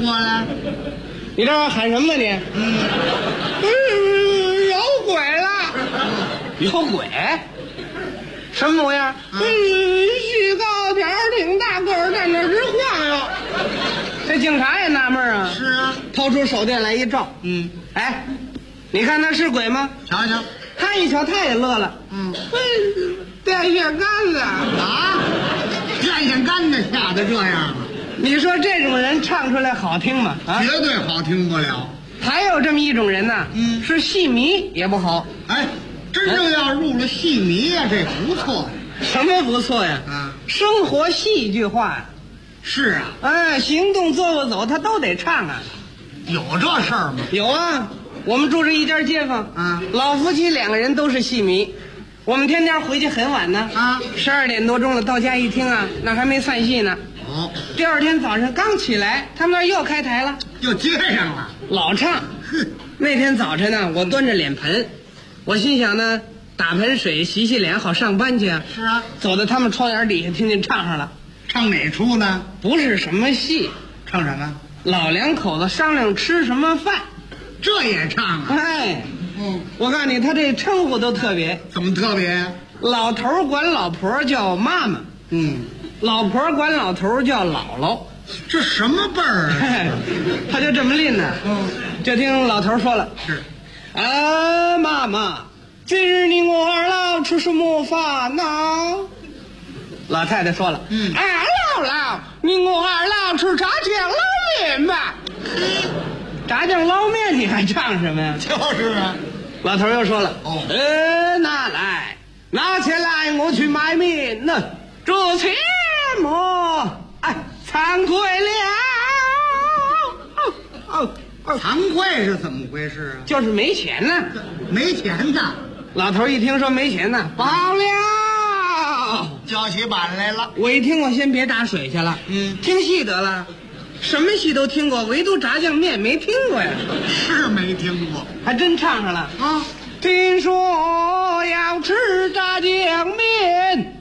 过来。 你这喊什么呢你？有鬼了！有鬼？什么模样？细高条，挺大个儿，在那直晃悠。这警察也纳闷啊。 是啊， 掏出手电来一照，哎，你看那是鬼吗？ 瞧瞧， 他一瞧，他也乐了。电线杆子啊，电线杆子吓得这样啊！ 你说这种人唱出来好听吗？啊， 绝对好听不了。 还有这么一种人呢，是戏迷也不好。 哎，真正要入了戏迷呀，这不错。 什么不错呀？生活戏剧化呀。 是啊， 哎，行动坐不走，他都得唱啊。 有这事儿吗？ 有啊，我们住着一家街坊，老夫妻2个人都是戏迷。我们天天回去很晚呢，12点多钟了，到家一听啊，那还没散戏呢。第二天早上刚起来，他们那儿又开台了， 又接上了， 老唱。那天早晨呢，我端着脸盆，我心想呢，打盆水洗洗脸好上班去啊。 是啊， 走到他们窗沿底下，听见唱上了。 唱哪出呢？ 不是什么戏， 唱什么？ 老2口子商量吃什么饭， 这也唱啊？ 哎，我告诉你，他这称呼都特别。 怎么特别呀？ 老头管老婆叫妈妈，老婆管老头叫姥姥， 这什么辈儿啊？ 他就这么拎呢。就听老头说了， 是， 妈妈，今日你我二老吃什么饭呢？老太太说了，姥姥，你我二老吃炸酱捞面吧。炸酱捞面你还唱什么呀？ 就是啊。 老头又说了，拿钱来，我去买面呢。这钱么，惭愧了。 惭愧是怎么回事啊？ 就是没钱呢。 没钱呢。 老头一听说没钱呢，报了， 叫起板来了。 我一听，我先别打水去了，听戏得了，什么戏都听过，唯独炸酱面没听过呀。 是没听过， 还真唱上了啊！听说要吃炸酱面，